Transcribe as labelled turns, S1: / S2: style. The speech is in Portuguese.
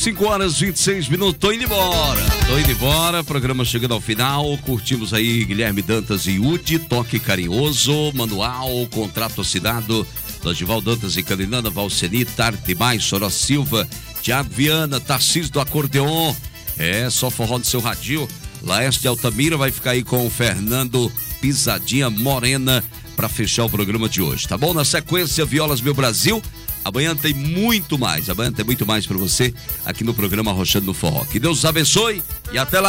S1: 5h26. Tô indo embora. Programa chegando ao final. Curtimos aí Guilherme Dantas e Udi, Toque Carinhoso, Manual, Contrato Assinado, Dodival Dantas e Carinana, Valceni, Tarde Mais, Soró Silva, Tiago Viana, Tarcísio do Acordeon. É, só forró no seu radinho. Laeste Altamira vai ficar aí com o Fernando Pisadinha Morena para fechar o programa de hoje, tá bom? Na sequência, Violas Meu Brasil. Amanhã tem muito mais. Amanhã tem muito mais para você aqui no programa Arrochando no Forró. Que Deus os abençoe e até lá.